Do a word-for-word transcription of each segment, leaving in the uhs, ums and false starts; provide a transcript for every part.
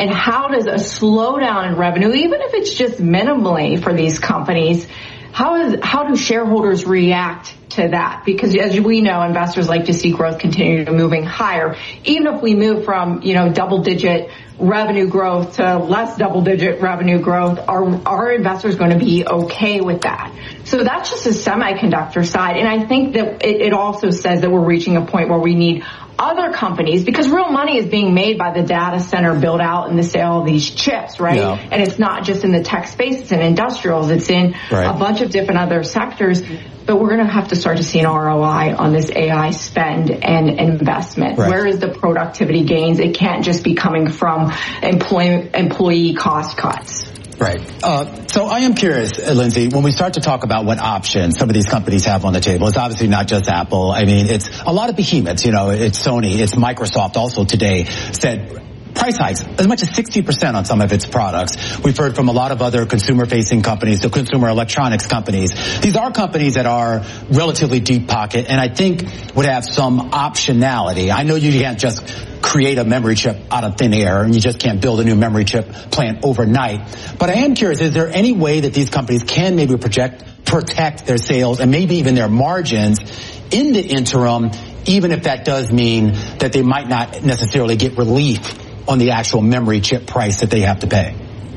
And how does a slowdown in revenue, even if it's just minimally for these companies, how is how do shareholders react to that? Because as we know, investors like to see growth continue to moving higher. Even if we move from, you know, double digit revenue growth to less double digit revenue growth, are are investors going to be okay with that? So that's just a semiconductor side. And I think that it, it also says that we're reaching a point where we need other companies, because real money is being made by the data center build out and the sale of these chips, right? Yeah. And it's not just in the tech space, it's in industrials, it's in right. a bunch of different other sectors. But we're going to have to start to see an R O I on this A I spend and investment. Right. Where is the productivity gains? It can't just be coming from employee, employee cost cuts. Right. Uh, so I am curious, Lindsay, when we start to talk about what options some of these companies have on the table, it's obviously not just Apple. I mean, it's a lot of behemoths, you know, it's Sony, it's Microsoft also today said price hikes as much as sixty percent on some of its products. We've heard from a lot of other consumer-facing companies, the consumer electronics companies. These are companies that are relatively deep pocket and I think would have some optionality. I know you can't just create a memory chip out of thin air and you just can't build a new memory chip plant overnight. But I am curious, is there any way that these companies can maybe project, protect their sales and maybe even their margins in the interim, even if that does mean that they might not necessarily get relief on the actual memory chip price that they have to pay?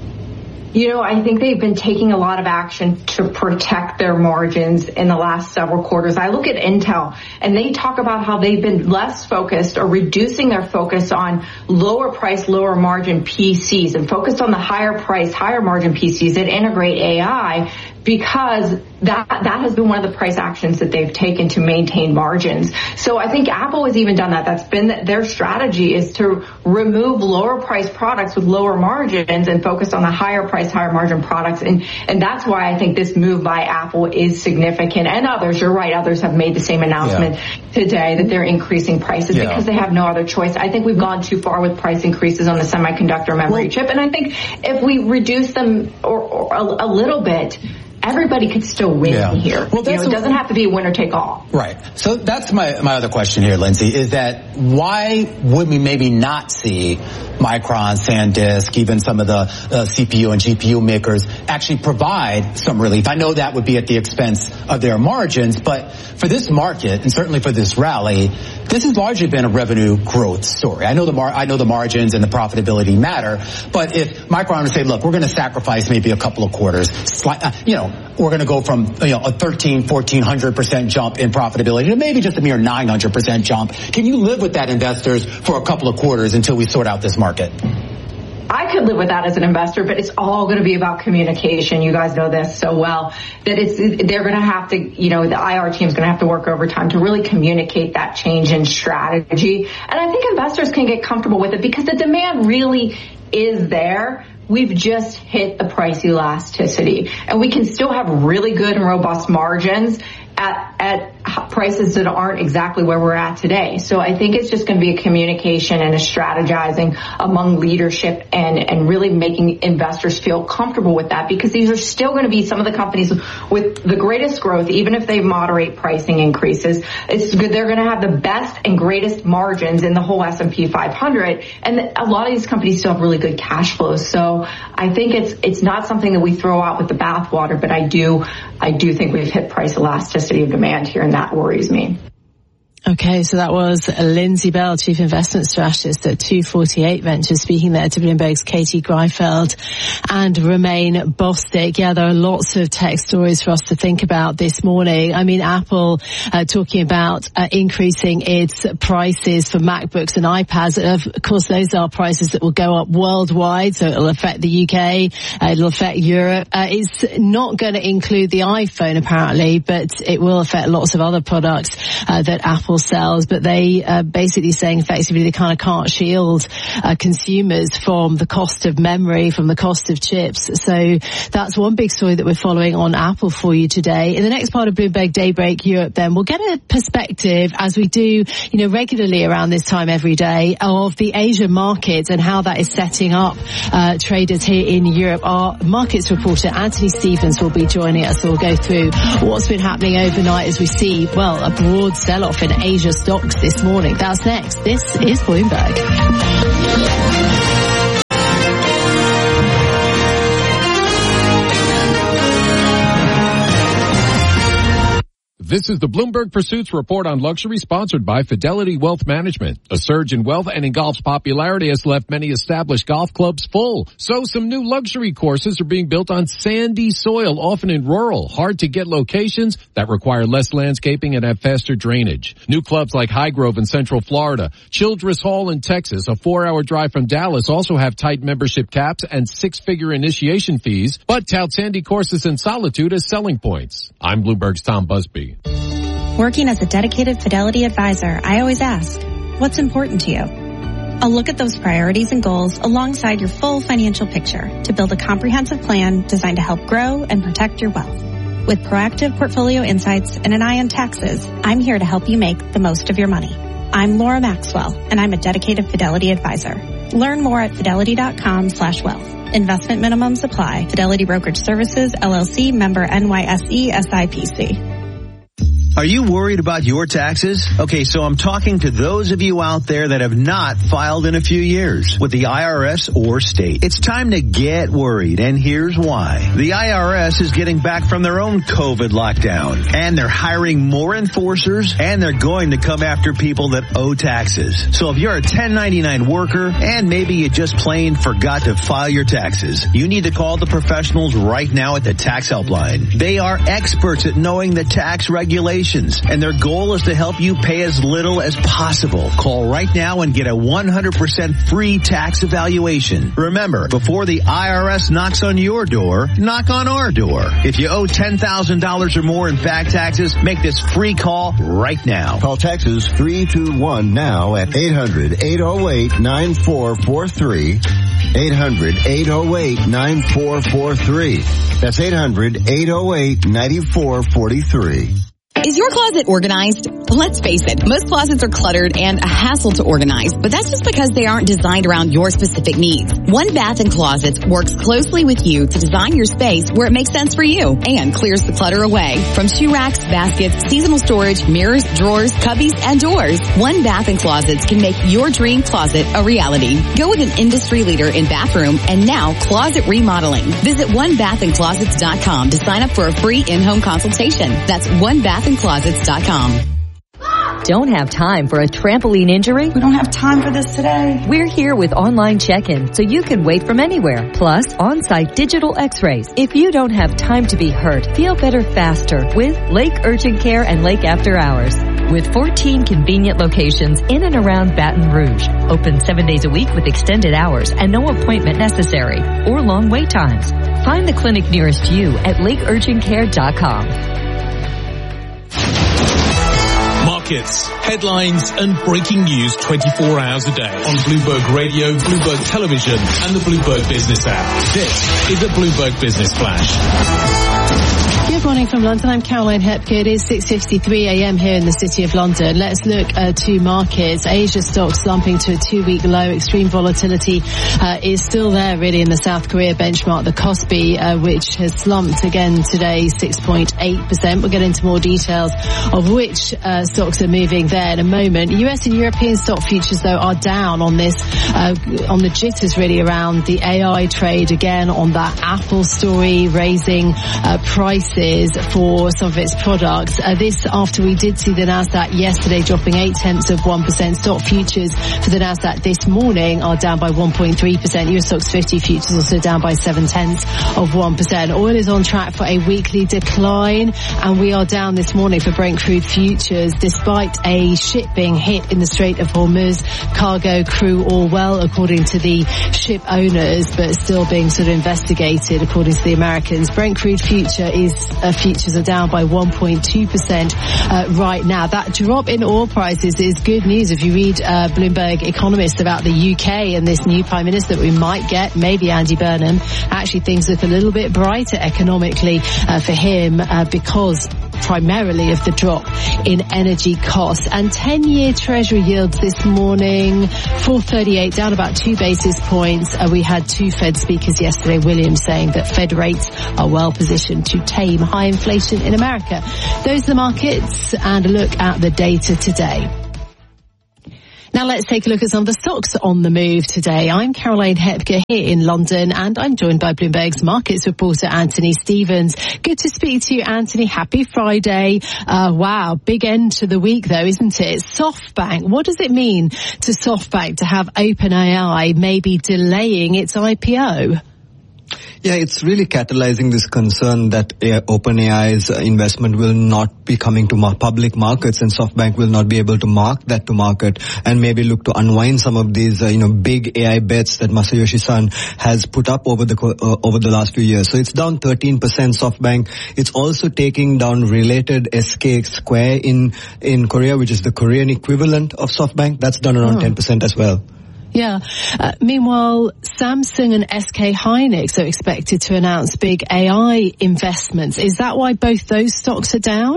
You know, I think they've been taking a lot of action to protect their margins in the last several quarters. I look at Intel and they talk about how they've been less focused or reducing their focus on lower price, lower margin P Cs and focused on the higher price, higher margin P Cs that integrate A I, because that that has been one of the price actions that they've taken to maintain margins. So I think Apple has even done that. That's been their strategy, is to remove lower price products with lower margins and focus on the higher price, higher margin products. And, and that's why I think this move by Apple is significant. And others, you're right, others have made the same announcement yeah. today that they're increasing prices yeah. because they have no other choice. I think we've gone too far with price increases on the semiconductor memory well, chip. And I think if we reduce them or, or a, a little bit, everybody could still win yeah. here. Well, you know, it doesn't have to be a winner take all. Right. So that's my, my other question here, Lindsay, is that why would we maybe not see Micron, SanDisk, even some of the uh, C P U and G P U makers actually provide some relief? I know that would be at the expense of their margins, but for this market, and certainly for this rally, this has largely been a revenue growth story. I know the mar- I know the margins and the profitability matter, but if Micron would say, look, we're going to sacrifice maybe a couple of quarters, sli- uh, you know, we're going to go from, you know, a thirteen, fourteen hundred percent jump in profitability to maybe just a mere nine hundred percent jump. Can you live with that, investors, for a couple of quarters until we sort out this market? I could live with that as an investor, but it's all going to be about communication. You guys know this so well, that it's, they're going to have to, you know, the I R team is going to have to work overtime to really communicate that change in strategy. And I think investors can get comfortable with it because the demand really is there. We've just hit the price elasticity, and we can still have really good and robust margins at, at prices that aren't exactly where we're at today. So I think it's just going to be a communication and a strategizing among leadership and, and really making investors feel comfortable with that, because these are still going to be some of the companies with the greatest growth, even if they moderate pricing increases. It's good. They're going to have the best and greatest margins in the whole S and P five hundred. And a lot of these companies still have really good cash flows. So I think it's, it's not something that we throw out with the bathwater, but I do, I do think we've hit price elasticity of demand here, and that worries me. Okay, so that was Lindsay Bell, Chief Investment Strategist at two forty-eight Ventures, speaking there to Bloomberg's Katie Greifeld and Romain Bostick. Yeah, there are lots of tech stories for us to think about this morning. I mean, Apple uh, talking about uh, increasing its prices for MacBooks and iPads. Of course, those are prices that will go up worldwide, so it'll affect the U K, uh, it'll affect Europe. Uh, it's not going to include the iPhone, apparently, but it will affect lots of other products uh, that Apple sells, but they are basically saying effectively they kind of can't shield uh, consumers from the cost of memory, from the cost of chips. So that's one big story that we're following on Apple for you today. In the next part of Bloomberg Daybreak Europe, then we'll get a perspective, as we do, you know, regularly around this time every day, of the Asia market and how that is setting up uh, traders here in Europe. Our markets reporter Anthony Stevens will be joining us. So we'll go through what's been happening overnight as we see, well, a broad sell-off in Asia stocks this morning. That's next. This is Bloomberg. This is the Bloomberg Pursuits Report on Luxury, sponsored by Fidelity Wealth Management. A surge in wealth and in golf's popularity has left many established golf clubs full. So some new luxury courses are being built on sandy soil, often in rural, hard-to-get locations that require less landscaping and have faster drainage. New clubs like Highgrove in Central Florida, Childress Hall in Texas, a four-hour drive from Dallas, also have tight membership caps and six-figure initiation fees, but tout sandy courses in solitude as selling points. I'm Bloomberg's Tom Busby. Working as a dedicated Fidelity advisor, I always ask, what's important to you? I'll look at those priorities and goals alongside your full financial picture to build a comprehensive plan designed to help grow and protect your wealth. With proactive portfolio insights and an eye on taxes, I'm here to help you make the most of your money. I'm Laura Maxwell, and I'm a dedicated Fidelity advisor. Learn more at fidelity.com slash wealth. Investment minimums apply. Fidelity Brokerage Services, L L C, member N Y S E, S I P C. Are you worried about your taxes? Okay, so I'm talking to those of you out there that have not filed in a few years with the I R S or state. It's time to get worried, and here's why. The I R S is getting back from their own COVID lockdown, and they're hiring more enforcers, and they're going to come after people that owe taxes. So if you're a ten ninety-nine worker, and maybe you just plain forgot to file your taxes, you need to call the professionals right now at the Tax Helpline. They are experts at knowing the tax regulations, and their goal is to help you pay as little as possible. Call right now and get a one hundred percent free tax evaluation. Remember, before the I R S knocks on your door, knock on our door. If you owe ten thousand dollars or more in back taxes, make this free call right now. Call Texas three two one now at eight hundred, eight oh eight, nine four four three. eight hundred, eight oh eight, nine four four three. That's eight hundred, eight oh eight, nine four four three. Is your closet organized? Let's face it, most closets are cluttered and a hassle to organize, but that's just because they aren't designed around your specific needs. One Bath and Closets works closely with you to design your space where it makes sense for you and clears the clutter away. From shoe racks, baskets, seasonal storage, mirrors, drawers, cubbies, and doors, One Bath and Closets can make your dream closet a reality. Go with an industry leader in bathroom and now closet remodeling. Visit one bath and closets dot com to sign up for a free in-home consultation. That's one bath and closets dot com. Don't have time for a trampoline injury? We don't have time for this today. We're here with online check-in so you can wait from anywhere. Plus, on-site digital x-rays. If you don't have time to be hurt, feel better faster with Lake Urgent Care and Lake After Hours. With fourteen convenient locations in and around Baton Rouge. Open seven days a week with extended hours and no appointment necessary or long wait times. Find the clinic nearest you at lake urgent care dot com. Markets, headlines and breaking news twenty-four hours a day on Bloomberg Radio, Bloomberg Television and the Bloomberg Business app. This is the Bloomberg Business Flash. Good morning from London. I'm Caroline Hepke. It is six fifty-three a.m. here in the City of London. Let's look at two markets. Asia stocks slumping to a two-week low. Extreme volatility uh, is still there, really, in the South Korea benchmark, the Kospi, uh, which has slumped again today, six point eight percent. We'll get into more details of which uh, stocks are moving there in a moment. U S and European stock futures, though, are down on this, uh, on the jitters, really, around the A I trade, again, on that Apple story, raising uh, prices for some of its products. Uh, this after we did see the Nasdaq yesterday dropping eight tenths of one percent. Stock futures for the Nasdaq this morning are down by one point three percent. U S Stocks fifty futures also down by seven tenths of one percent. Oil is on track for a weekly decline, and we are down this morning for Brent crude futures despite a ship being hit in the Strait of Hormuz. Cargo, crew all well according to the ship owners, but still being sort of investigated according to the Americans. Brent crude future is Uh, futures are down by one point two percent uh, right now. That drop in oil prices is good news if you read uh, Bloomberg Economist about the U K and this new Prime Minister that we might get, maybe Andy Burnham. Actually, things look a little bit brighter economically uh, for him uh, because primarily of the drop in energy costs. And ten-year Treasury yields this morning, four thirty-eight, down about two basis points. Uh, we had two Fed speakers yesterday, Williams, saying that Fed rates are well positioned to tame high inflation in America. Those are the markets, and a look at the data today. Now let's take a look at some of the stocks on the move today. I'm Caroline Hepker here in London, and I'm joined by Bloomberg's markets reporter Anthony Stevens. Good to speak to you, Anthony. Happy Friday. Uh, wow, big end to the week though, isn't it? SoftBank. What does it mean to SoftBank to have OpenAI maybe delaying its I P O? Yeah, it's really catalyzing this concern that uh, OpenAI's uh, investment will not be coming to mar- public markets, and SoftBank will not be able to mark that to market and maybe look to unwind some of these, uh, you know, big A I bets that Masayoshi Son has put up over the co- uh, over the last few years. So it's down thirteen percent, SoftBank. It's also taking down related S K Square in in Korea, which is the Korean equivalent of SoftBank. That's down around oh. ten percent as well. Yeah. Uh, meanwhile, Samsung and S K Hynix are expected to announce big A I investments. Is that why both those stocks are down?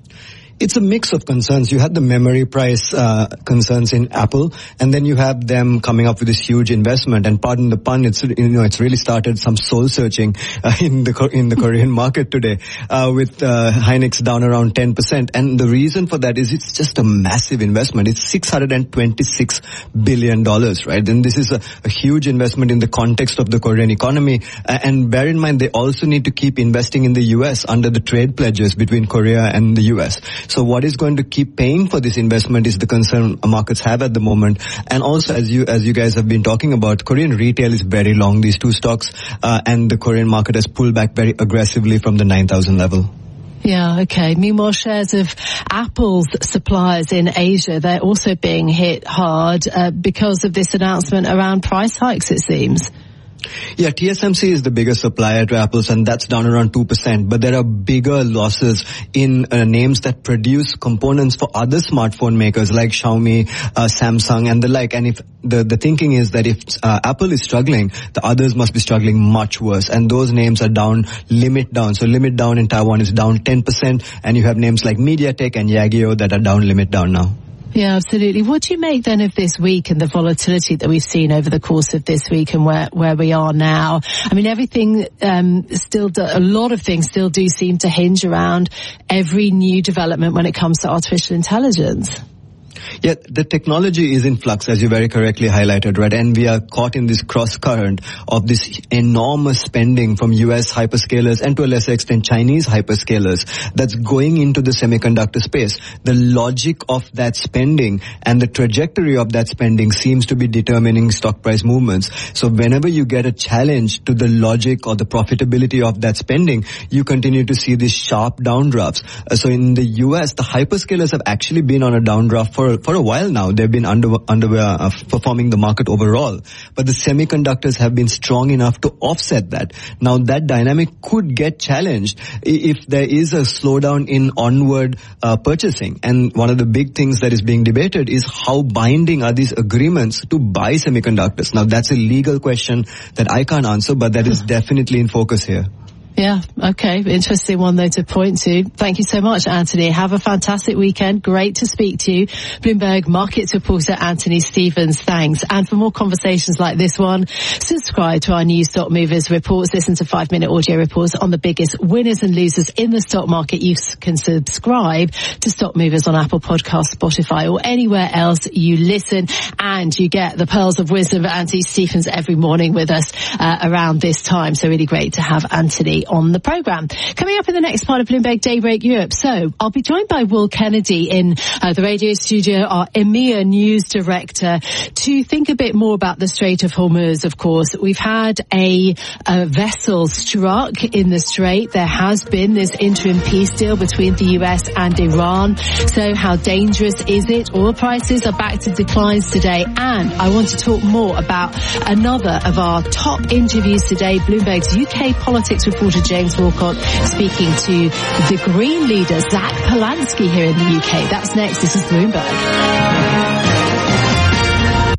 It's a mix of concerns. You had the memory price uh, concerns in Apple, and then you have them coming up with this huge investment. And pardon the pun, it's you know it's really started some soul searching uh, in the in the Korean market today, uh, with uh, Hynix down around ten percent. And the reason for that is it's just a massive investment. It's six hundred twenty-six billion dollars, right? And this is a, a huge investment in the context of the Korean economy. Uh, and bear in mind, they also need to keep investing in the U S under the trade pledges between Korea and the U S. So what is going to keep paying for this investment is the concern markets have at the moment. And also, as you as you guys have been talking about, Korean retail is very long, these two stocks, uh, and the Korean market has pulled back very aggressively from the nine thousand level. Yeah, okay. Meanwhile, shares of Apple's suppliers in Asia, they're also being hit hard uh, because of this announcement around price hikes, it seems. Yeah, T S M C is the biggest supplier to Apple's, and that's down around two percent. But there are bigger losses in uh, names that produce components for other smartphone makers like Xiaomi, uh, Samsung, and the like. And if the, the thinking is that if uh, Apple is struggling, the others must be struggling much worse. And those names are down, limit down. So limit down in Taiwan is down ten percent. And you have names like MediaTek and Yageo that are down, limit down now. Yeah, absolutely. What do you make then of this week and the volatility that we've seen over the course of this week and where, where we are now? I mean, everything um, still, do, a lot of things still do seem to hinge around every new development when it comes to artificial intelligence. Yeah, the technology is in flux, as you very correctly highlighted, right? And we are caught in this cross current of this enormous spending from U S hyperscalers and to a lesser extent Chinese hyperscalers that's going into the semiconductor space. The logic of that spending and the trajectory of that spending seems to be determining stock price movements. So whenever you get a challenge to the logic or the profitability of that spending, you continue to see these sharp downdrafts. Uh, so in the U S, the hyperscalers have actually been on a downdraft for For a while now. They've been under, under uh, performing the market overall. But the semiconductors have been strong enough to offset that. Now that dynamic could get challenged if there is a slowdown in onward uh, purchasing. And one of the big things that is being debated is how binding are these agreements to buy semiconductors. Now that's a legal question that I can't answer, but that is definitely in focus here. Yeah, okay. Interesting one, though, to point to. Thank you so much, Anthony. Have a fantastic weekend. Great to speak to you. Bloomberg markets reporter Anthony Stevens, thanks. And for more conversations like this one, subscribe to our new Stock Movers reports. Listen to five-minute audio reports on the biggest winners and losers in the stock market. You can subscribe to Stock Movers on Apple Podcasts, Spotify, or anywhere else you listen. And you get the pearls of wisdom of Anthony Stevens every morning with us uh, around this time. So really great to have Anthony on the program. Coming up in the next part of Bloomberg Daybreak Europe. So I'll be joined by Will Kennedy in uh, the radio studio, our EMEA news director, to think a bit more about the Strait of Hormuz. Of course, we've had a, a vessel struck in the Strait. There has been this interim peace deal between the U S and Iran. So how dangerous is it? Oil prices are back to declines today. And I want to talk more about another of our top interviews today, Bloomberg's U K politics reporter James Walcott speaking to the Green leader Zach Polanski here in the U K. That's next. This is Bloomberg.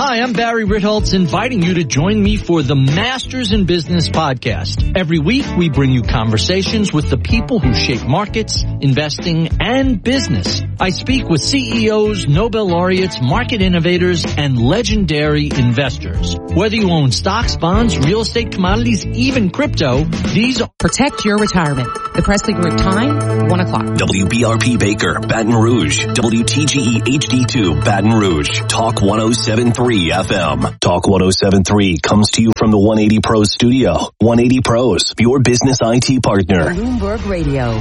Hi, I'm Barry Ritholtz, inviting you to join me for the Masters in Business podcast. Every week, we bring you conversations with the people who shape markets, investing, and business. I speak with C E Os, Nobel laureates, market innovators, and legendary investors. Whether you own stocks, bonds, real estate, commodities, even crypto, these are... Protect your retirement. The Presley Group time, one o'clock. W B R P Baker, Baton Rouge. W T G E H D two, Baton Rouge. Talk one oh seven point three F M. Talk one oh seven point three comes to you from the one eighty Pros studio. one eighty Pros, your business I T partner. Bloomberg Radio.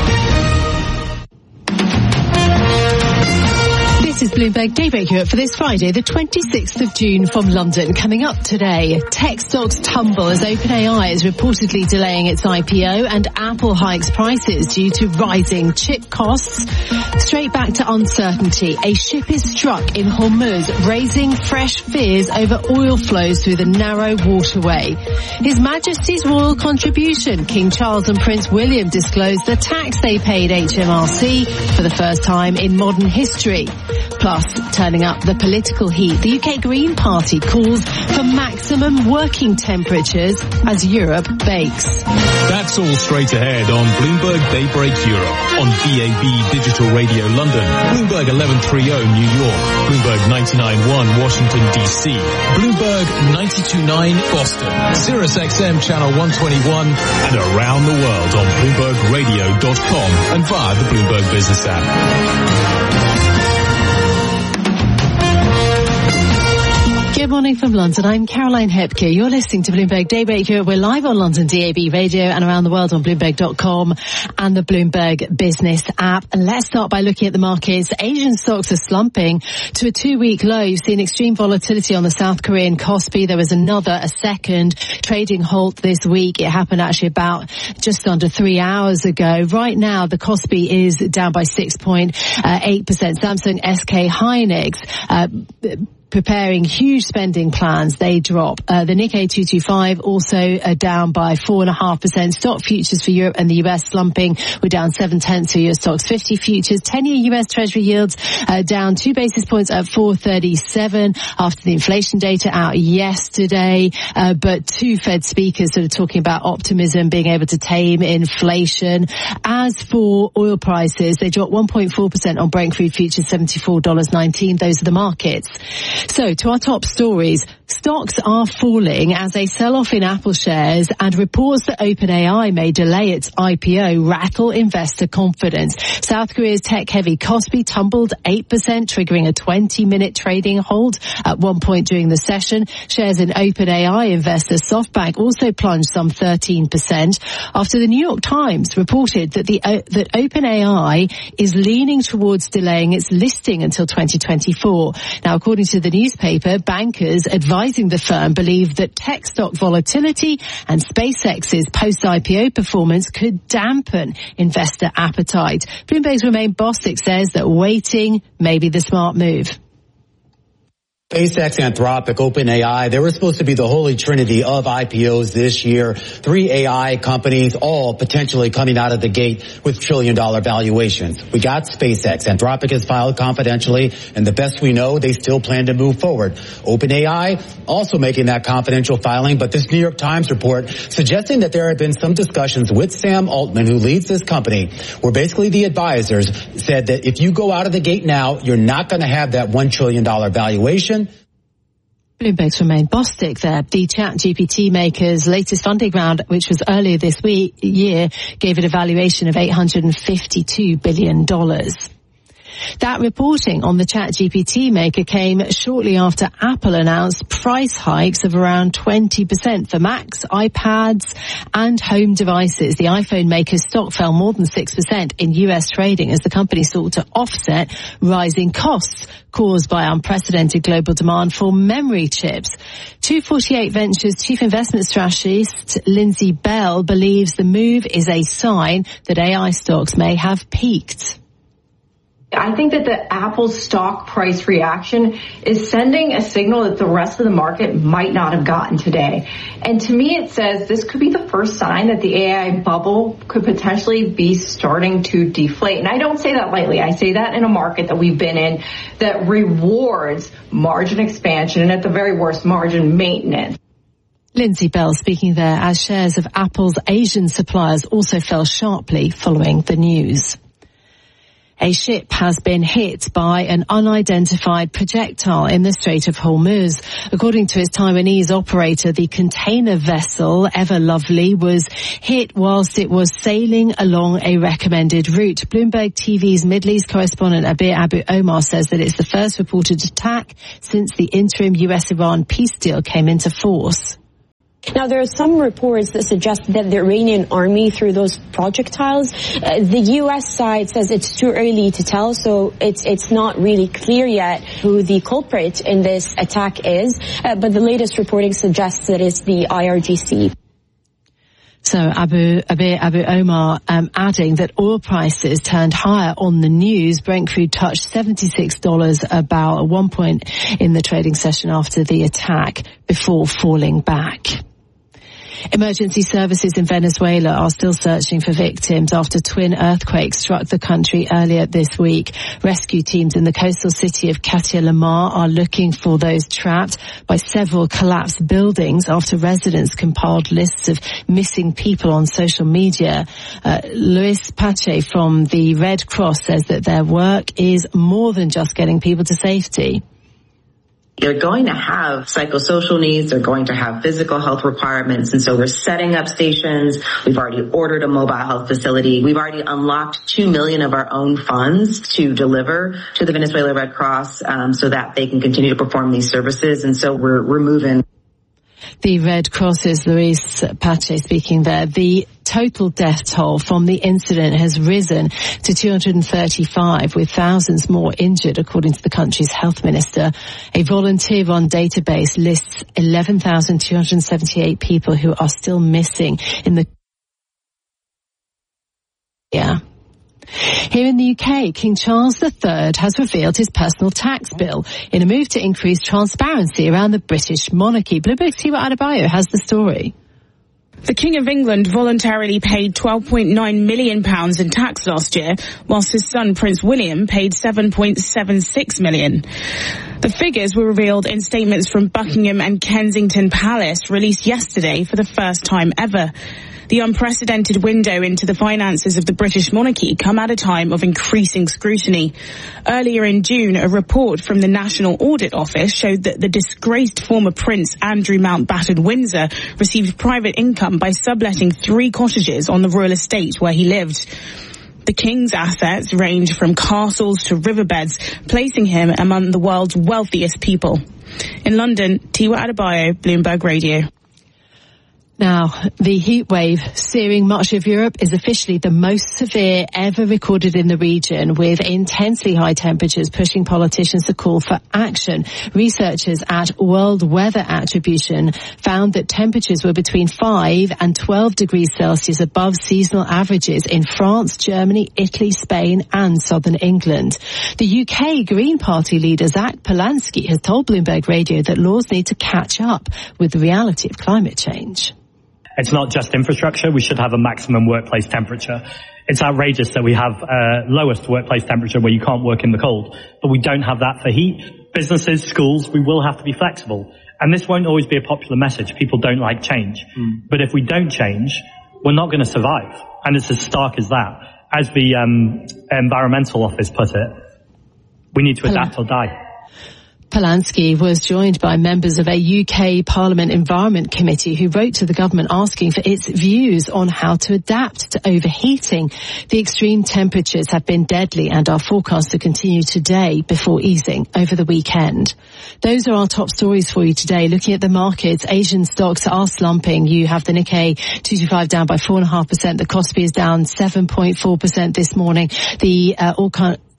This is Bloomberg Daybreak Europe for this Friday, the twenty-sixth of June from London. Coming up today, tech stocks tumble as OpenAI is reportedly delaying its I P O and Apple hikes prices due to rising chip costs. Straight back to uncertainty. A ship is struck in Hormuz, raising fresh fears over oil flows through the narrow waterway. His Majesty's royal contribution. King Charles and Prince William disclosed the tax they paid H M R C for the first time in modern history. Plus, turning up the political heat, the U K Green Party calls for maximum working temperatures as Europe bakes. That's all straight ahead on Bloomberg Daybreak Europe, on D A B Digital Radio London, Bloomberg eleven thirty New York, Bloomberg ninety-nine point one Washington D C, Bloomberg ninety-two point nine Boston, Sirius X M Channel one twenty-one, and around the world on Bloomberg Radio dot com and via the Bloomberg Business app. Good morning from London. I'm Caroline Hepke. You're listening to Bloomberg Daybreak Europe. We're live on London D A B Radio and around the world on Bloomberg dot com and the Bloomberg Business app. And let's start by looking at the markets. Asian stocks are slumping to a two-week low. You've seen extreme volatility on the South Korean Kospi. There was another, a second trading halt this week. It happened actually about just under three hours ago. Right now, the Kospi is down by six point eight percent. Samsung, S K Hynix, uh, preparing huge spending plans, they drop. Uh, the Nikkei two twenty-five also uh, down by four point five percent. Stock futures for Europe and the U S slumping. We're down seven tenths for Euro Stoxx fifty futures. ten-year U S Treasury yields uh, down two basis points at four thirty-seven after the inflation data out yesterday. Uh, but two Fed speakers sort of talking about optimism, being able to tame inflation. As for oil prices, they dropped one point four percent on Brent crude futures, seventy-four dollars and nineteen cents. Those are the markets. So, to our top stories, stocks are falling as a sell-off in Apple shares and reports that OpenAI may delay its I P O rattle investor confidence. South Korea's tech-heavy Kospi tumbled eight percent, triggering a twenty-minute trading hold at one point during the session. Shares in OpenAI investor SoftBank also plunged some thirteen percent after the New York Times reported that the uh, that OpenAI is leaning towards delaying its listing until twenty twenty-four. Now, according to the newspaper, bankers advising the firm believe that tech stock volatility and SpaceX's post-I P O performance could dampen investor appetite. Bloomberg's Romain Bostic says that waiting may be the smart move. SpaceX, Anthropic, OpenAI, they were supposed to be the holy trinity of I P Os this year. Three A I companies, all potentially coming out of the gate with trillion-dollar valuations. We got SpaceX. Anthropic has filed confidentially, and the best we know, they still plan to move forward. OpenAI also making that confidential filing, but this New York Times report suggesting that there had been some discussions with Sam Altman, who leads this company, where basically the advisors said that if you go out of the gate now, you're not going to have that one trillion dollars valuation. Bloomberg's Romain Bostic there. The ChatGPT maker's latest funding round, which was earlier this week, year, gave it a valuation of eight hundred fifty-two billion dollars. That reporting on the ChatGPT maker came shortly after Apple announced price hikes of around twenty percent for Macs, iPads, and home devices. The iPhone maker's stock fell more than six percent in U S trading as the company sought to offset rising costs caused by unprecedented global demand for memory chips. two forty-eight Ventures chief investment strategist Lindsay Bell believes the move is a sign that A I stocks may have peaked. I think that the Apple stock price reaction is sending a signal that the rest of the market might not have gotten today. And to me, it says this could be the first sign that the A I bubble could potentially be starting to deflate. And I don't say that lightly. I say that in a market that we've been in that rewards margin expansion and at the very worst, margin maintenance. Lindsay Bell speaking there as shares of Apple's Asian suppliers also fell sharply following the news. A ship has been hit by an unidentified projectile in the Strait of Hormuz. According to its Taiwanese operator, the container vessel Ever Lovely was hit whilst it was sailing along a recommended route. Bloomberg T V's Middle East correspondent Abir Abu Omar says that it's the first reported attack since the interim U S-Iran peace deal came into force. Now, there are some reports that suggest that the Iranian army threw those projectiles. Uh, the U S side says it's too early to tell, so it's it's not really clear yet who the culprit in this attack is. Uh, but the latest reporting suggests that it's the I R G C. So Abu Abir Abu Omar um, adding that oil prices turned higher on the news. Brent crude touched seventy-six dollars a barrel at one point in the trading session after the attack before falling back. Emergency services in Venezuela are still searching for victims after twin earthquakes struck the country earlier this week. Rescue teams in the coastal city of Catia-Lamar are looking for those trapped by several collapsed buildings after residents compiled lists of missing people on social media. Uh, Luis Pache from the Red Cross says that their work is more than just getting people to safety. They're going to have psychosocial needs. They're going to have physical health requirements. And so we're setting up stations. We've already ordered a mobile health facility. We've already unlocked two million of our own funds to deliver to the Venezuela Red Cross um, so that they can continue to perform these services. And so we're, we're moving. The Red Cross's Luis Pache speaking there. The total death toll from the incident has risen to two hundred thirty-five, with thousands more injured, according to the country's health minister. A volunteer-run database lists eleven thousand two hundred seventy-eight people who are still missing in the... Yeah. Here in the U K, King Charles the Third has revealed his personal tax bill in a move to increase transparency around the British monarchy. Bloomberg's Tiwa Adebayo has the story. The King of England voluntarily paid twelve point nine million pounds in tax last year, whilst his son Prince William paid seven point seven six million pounds. The figures were revealed in statements from Buckingham and Kensington Palace released yesterday for the first time ever. The unprecedented window into the finances of the British monarchy come at a time of increasing scrutiny. Earlier in June, a report from the National Audit Office showed that the disgraced former Prince Andrew Mountbatten Windsor received private income by subletting three cottages on the royal estate where he lived. The King's assets range from castles to riverbeds, placing him among the world's wealthiest people. In London, Tiwa Adebayo, Bloomberg Radio. Now, the heat wave searing much of Europe is officially the most severe ever recorded in the region, with intensely high temperatures pushing politicians to call for action. Researchers at World Weather Attribution found that temperatures were between five and twelve degrees Celsius above seasonal averages in France, Germany, Italy, Spain and southern England. The U K Green Party leader Zach Polanski has told Bloomberg Radio that laws need to catch up with the reality of climate change. It's not just infrastructure. We should have a maximum workplace temperature. It's outrageous that we have uh, lowest workplace temperature where you can't work in the cold, but we don't have that for heat. Businesses, schools, we will have to be flexible. And this won't always be a popular message. People don't like change. Mm. But if we don't change, we're not going to survive. And it's as stark as that. As the um, Environmental Office put it, we need to adapt or die. Polanski was joined by members of a U K Parliament Environment Committee who wrote to the government asking for its views on how to adapt to overheating. The extreme temperatures have been deadly and are forecast to continue today before easing over the weekend. Those are our top stories for you today. Looking at the markets, Asian stocks are slumping. You have the Nikkei two twenty-five down by four point five percent. The Kospi is down seven point four percent this morning. The uh, all kind The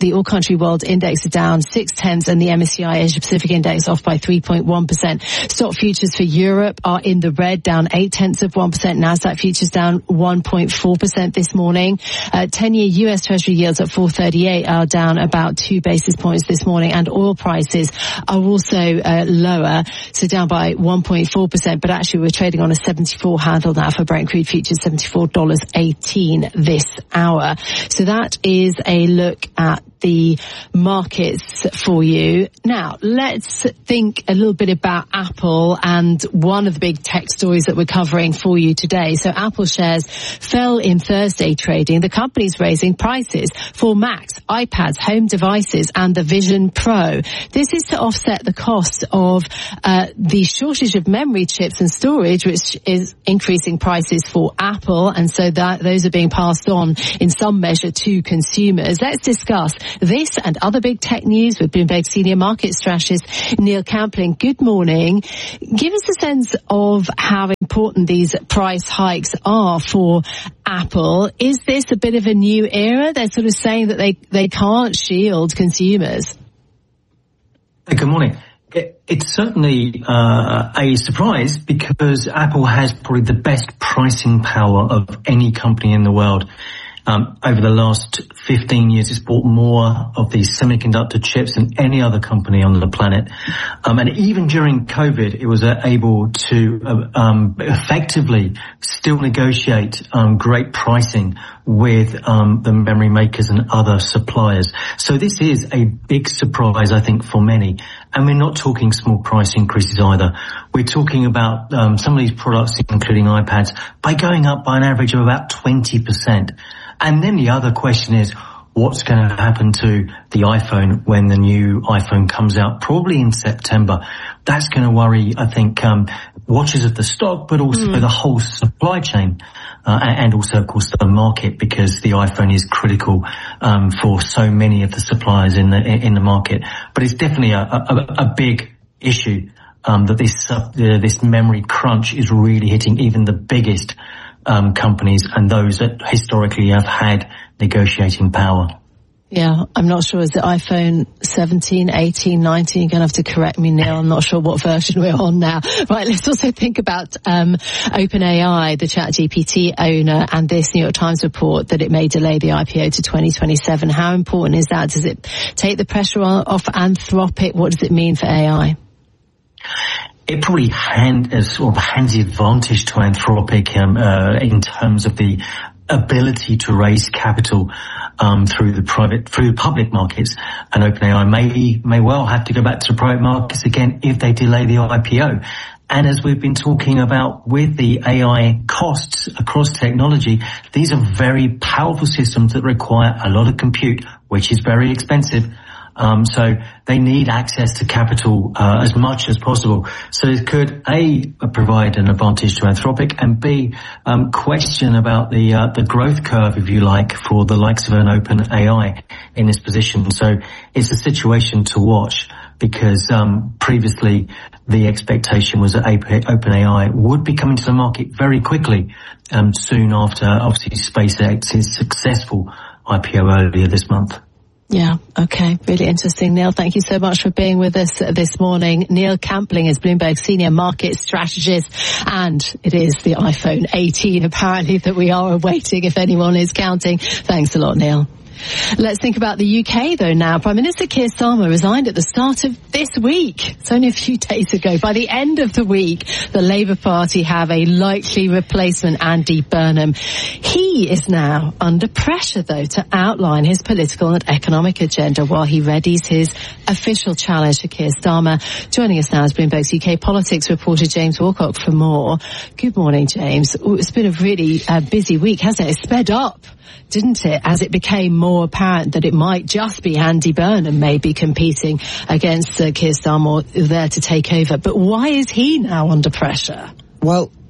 the All Country World Index are down six tenths and the M S C I Asia Pacific Index off by three point one percent. Stock futures for Europe are in the red, down eight tenths of one percent. NASDAQ futures down one point four percent this morning. Uh, ten-year U S Treasury yields at four thirty-eight are down about two basis points this morning, and oil prices are also uh, lower, so down by one point four percent, but actually we're trading on a seventy-four handle now for Brent crude futures, seventy-four dollars eighteen this hour. So that is a look at the markets for you. Now, let's think a little bit about Apple and one of the big tech stories that we're covering for you today. So Apple shares fell in Thursday trading. The company's raising prices for Macs, iPads, home devices and the Vision Pro. This is to offset the cost of uh, the shortage of memory chips and storage, which is increasing prices for Apple, and so that those are being passed on in some measure to consumers. Let's discuss this and other big tech news with Bloomberg senior market strategist Neil Campling. Good morning. Give us a sense of how important these price hikes are for Apple. Is this a bit of a new era? They're sort of saying that they, they can't shield consumers. Hey, good morning. It, it's certainly uh, a surprise because Apple has probably the best pricing power of any company in the world. Um, over the last fifteen years, it's bought more of these semiconductor chips than any other company on the planet. Um, and even during COVID, it was uh, able to uh, um, effectively still negotiate um, great pricing with um, the memory makers and other suppliers. So this is a big surprise, I think, for many. And we're not talking small price increases either. We're talking about um, some of these products, including iPads, by going up by an average of about twenty percent. And then the other question is, what's going to happen to the iPhone when the new iPhone comes out, probably in September? That's going to worry, I think, um, watchers of the stock, but also mm. the whole supply chain, uh, and also, of course, the market, because the iPhone is critical um, for so many of the suppliers in the in the market. But it's definitely a, a, a big issue um, that this uh, this memory crunch is really hitting even the biggest Um, companies and those that historically have had negotiating power. Yeah, I'm not sure. Is it iPhone seventeen, eighteen, nineteen? You're going to have to correct me, Neil. I'm not sure what version we're on now. Right, let's also think about um, OpenAI, the ChatGPT owner, and this New York Times report that it may delay the I P O to twenty twenty-seven. How important is that? Does it take the pressure off Anthropic? What does it mean for A I? It probably hand, uh, sort of hands the advantage to Anthropic um, uh, in terms of the ability to raise capital um, through the private, through public markets. And OpenAI may may well have to go back to the private markets again if they delay the I P O. And as we've been talking about with the A I costs across technology, these are very powerful systems that require a lot of compute, which is very expensive. Um, so they need access to capital uh, as much as possible. So it could A, provide an advantage to Anthropic, and B, um, question about the uh, the growth curve, if you like, for the likes of an OpenAI in this position. So it's a situation to watch, because um, previously the expectation was that OpenAI would be coming to the market very quickly, um, soon after obviously SpaceX's successful I P O earlier this month. Yeah, okay. Really interesting. Neil, thank you so much for being with us this morning. Neil Campling is Bloomberg senior market strategist, and it is the iPhone eighteen apparently that we are awaiting, if anyone is counting. Thanks a lot, Neil. Let's think about the U K, though, now. Prime Minister Keir Starmer resigned at the start of this week. It's only a few days ago. By the end of the week, the Labour Party have a likely replacement, Andy Burnham. He is now under pressure, though, to outline his political and economic agenda while he readies his official challenge to Keir Starmer. Joining us now is Bloomberg's U K politics reporter James Wilcock for more. Good morning, James. Ooh, it's been a really uh, busy week, hasn't it? It sped up, didn't it, as it became more apparent that it might just be Andy Burnham maybe competing against uh, Keir Starmer there to take over. But why is he now under pressure? Well,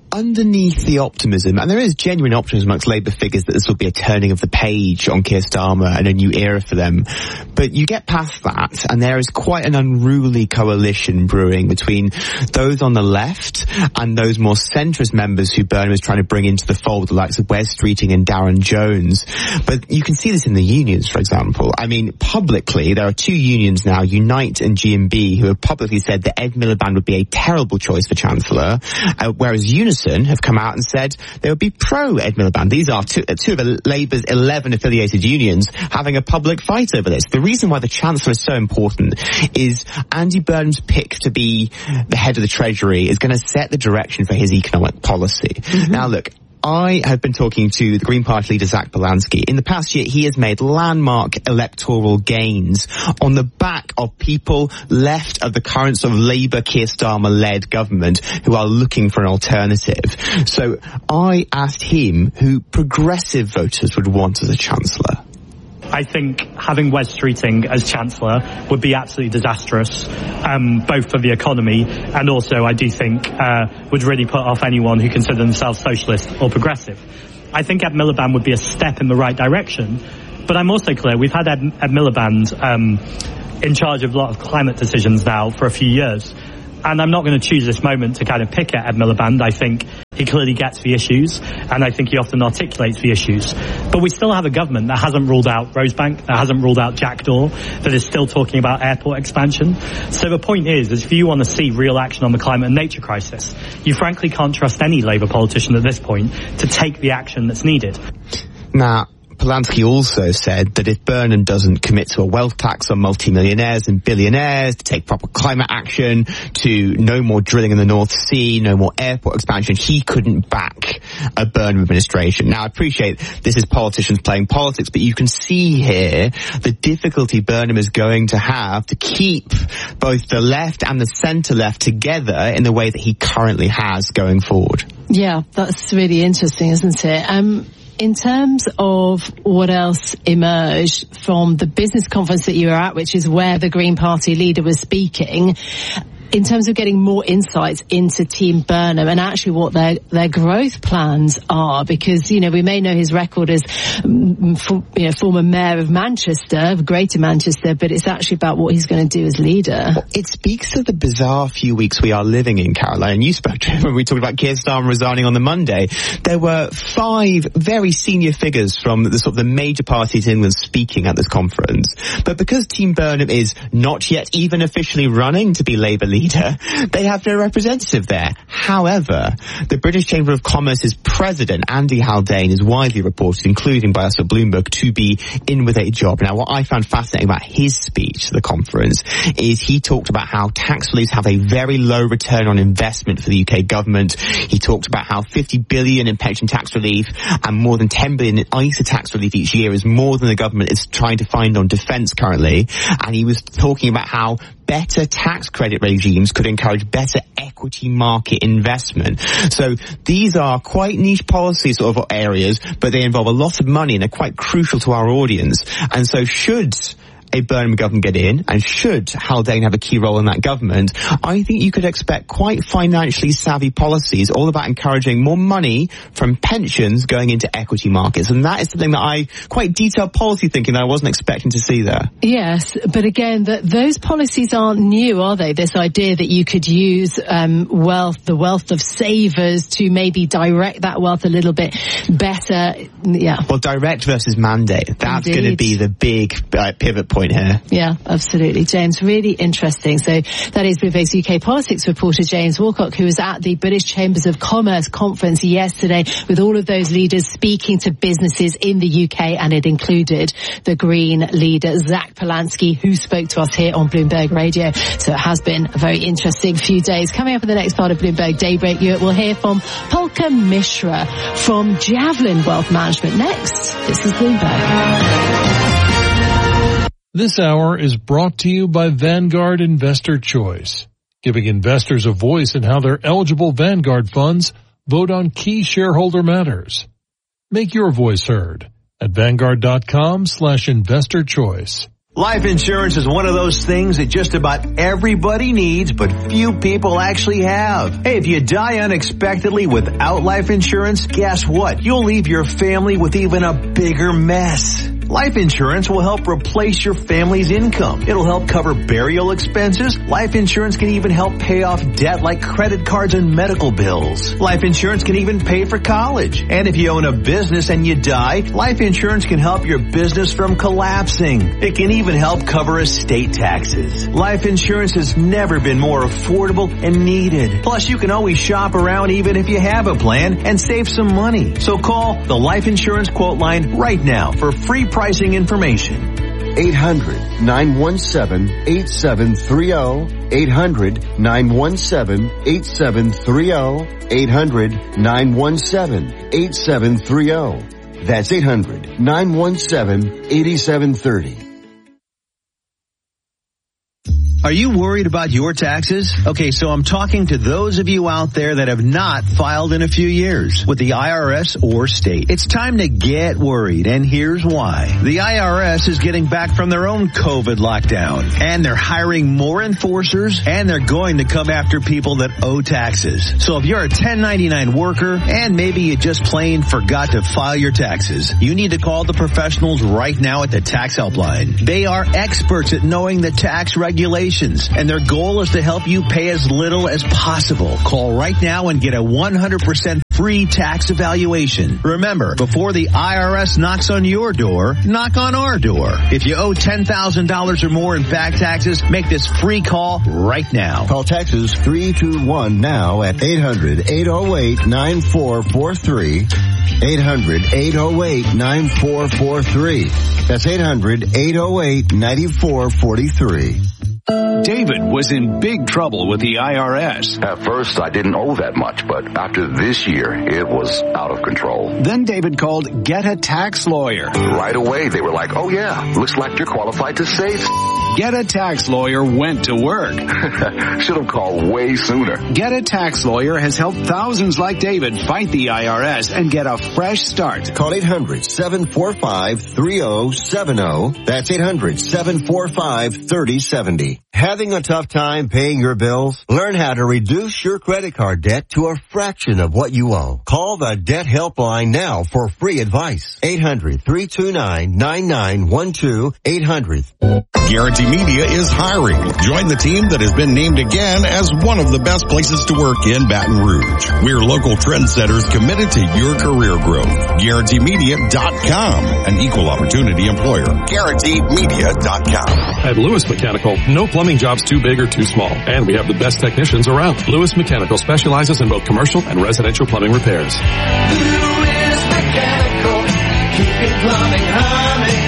underneath the optimism, and there is genuine optimism amongst Labour figures that this will be a turning of the page on Keir Starmer and a new era for them. But you get past that, and there is quite an unruly coalition brewing between those on the left and those more centrist members who Burnham is trying to bring into the fold, the likes of Wes Streeting and Darren Jones. But you can see this in the unions, for example. I mean, publicly, there are two unions now, Unite and G M B, who have publicly said that Ed Miliband would be a terrible choice for Chancellor, uh, whereas Unison have come out and said they would be pro Ed Miliband. These are two, two of Labour's eleven affiliated unions having a public fight over this. The reason why the Chancellor is so important is Andy Burnham's pick to be the head of the Treasury is going to set the direction for his economic policy. Mm-hmm. Now look, I have been talking to the Green Party leader, Zach Polanski. In the past year, he has made landmark electoral gains on the back of people left of the current sort of Labour Keir Starmer-led government who are looking for an alternative. So I asked him who progressive voters would want as a Chancellor. I think having Wes Streeting as Chancellor would be absolutely disastrous, um, both for the economy and also I do think uh, would really put off anyone who consider themselves socialist or progressive. I think Ed Miliband would be a step in the right direction, but I'm also clear we've had Ed, Ed Miliband um, in charge of a lot of climate decisions now for a few years. And I'm not going to choose this moment to kind of pick at Ed Miliband. I think he clearly gets the issues, and I think he often articulates the issues. But we still have a government that hasn't ruled out Rosebank, that hasn't ruled out Jackdaw, that is still talking about airport expansion. So the point is, is if you want to see real action on the climate and nature crisis, you frankly can't trust any Labour politician at this point to take the action that's needed. Now, Polanski also said that if Burnham doesn't commit to a wealth tax on multimillionaires and billionaires, to take proper climate action, to no more drilling in the North Sea, no more airport expansion, he couldn't back a Burnham administration. Now, I appreciate this is politicians playing politics, but you can see here the difficulty Burnham is going to have to keep both the left and the centre-left together in the way that he currently has going forward. Yeah, that's really interesting, isn't it? Um, In terms of what else emerged from the business conference that you were at, which is where the Green Party leader was speaking, in terms of getting more insights into Team Burnham and actually what their their growth plans are, because, you know, we may know his record as, um, for, you know, former mayor of Manchester, of Greater Manchester, but it's actually about what he's going to do as leader. Well, it speaks of the bizarre few weeks we are living in, Caroline. You spoke to him when we talked about Keir Starmer resigning on the Monday. There were five very senior figures from the sort of the major parties in England speaking at this conference. But because Team Burnham is not yet even officially running to be Labour leader, they have no representative there. However, the British Chamber of Commerce's president, Andy Haldane, is widely reported, including by us at Bloomberg, to be in with a job. Now, what I found fascinating about his speech to the conference is he talked about how tax reliefs have a very low return on investment for the U K government. He talked about how fifty billion in pension tax relief and more than ten billion in I S A tax relief each year is more than the government is trying to find on defence currently. And he was talking about how better tax credit regimes could encourage better equity market investment. So these are quite niche policy sort of areas, but they involve a lot of money and are quite crucial to our audience. And so should a Burnham government get in, and should Haldane have a key role in that government, I think you could expect quite financially savvy policies all about encouraging more money from pensions going into equity markets. And that is something that I, quite detailed policy thinking that I wasn't expecting to see there. Yes, but again, the, those policies aren't new, are they? This idea that you could use um, wealth, the wealth of savers, to maybe direct that wealth a little bit better. Yeah. Well, direct versus mandate. That's going to be the big uh, pivot point here. Yeah, absolutely, James. Really interesting. So that is Bloomberg's U K politics reporter James Walcock, who was at the British Chambers of Commerce conference yesterday with all of those leaders speaking to businesses in the U K, and it included the Green leader Zach Polanski, who spoke to us here on Bloomberg Radio. So it has been a very interesting few days. Coming up in the next part of Bloomberg Daybreak, we'll hear from Polka Mishra from Javelin Wealth Management. Next, this is Bloomberg. This hour is brought to you by Vanguard Investor Choice, giving investors a voice in how their eligible Vanguard funds vote on key shareholder matters. Make your voice heard at vanguard.com slash investor choice. Life insurance is one of those things that just about everybody needs, but few people actually have. Hey, if you die unexpectedly without life insurance, guess what? You'll leave your family with even a bigger mess. Life insurance will help replace your family's income. It'll help cover burial expenses. Life insurance can even help pay off debt like credit cards and medical bills. Life insurance can even pay for college. And if you own a business and you die, life insurance can help your business from collapsing. It can even help cover estate taxes. Life insurance has never been more affordable and needed. Plus, you can always shop around even if you have a plan and save some money. So call the Life Insurance Quote Line right now for free pricing information. eight hundred, nine one seven, eight seven three zero. eight hundred, nine one seven, eight seven three zero. eight hundred, nine one seven, eight seven three zero. That's eight hundred, nine one seven, eight seven three zero. Are you worried about your taxes? Okay, so I'm talking to those of you out there that have not filed in a few years with the I R S or state. It's time to get worried, and here's why. The I R S is getting back from their own COVID lockdown, and they're hiring more enforcers, and they're going to come after people that owe taxes. So if you're a ten ninety-nine worker, and maybe you just plain forgot to file your taxes, you need to call the professionals right now at the Tax Helpline. They are experts at knowing the tax regulations, and their goal is to help you pay as little as possible. Call right now and get a one hundred percent free tax evaluation. Remember, before the I R S knocks on your door, knock on our door. If you owe ten thousand dollars or more in back taxes, make this free call right now. Call Taxes three two one now at eight hundred, eight oh eight, nine four four three. eight hundred, eight oh eight, nine four four three. That's eight hundred, eight oh eight, nine four four three. David was in big trouble with the I R S. At first, I didn't owe that much, but after this year, it was out of control. Then David called Get a Tax Lawyer. Right away, they were like, oh yeah, looks like you're qualified to save. Get a Tax Lawyer went to work. Should have called way sooner. Get a Tax Lawyer has helped thousands like David fight the I R S and get a fresh start. Call eight hundred, seven four five, three oh seven oh. That's eight hundred, seven four five, three oh seven oh. Having a tough time paying your bills? Learn how to reduce your credit card debt to a fraction of what you owe. Call the Debt Helpline now for free advice. eight hundred, three two nine, nine nine one two. eight hundred. Guarantee Media is hiring. Join the team that has been named again as one of the best places to work in Baton Rouge. We're local trendsetters committed to your career growth. Guarantee Media dot com, an equal opportunity employer. Guarantee Media dot com. At Lewis Mechanical, no plumbing job's too big or too small, and we have the best technicians around. Lewis Mechanical specializes in both commercial and residential plumbing repairs. Lewis Mechanical, keeping plumbing humming.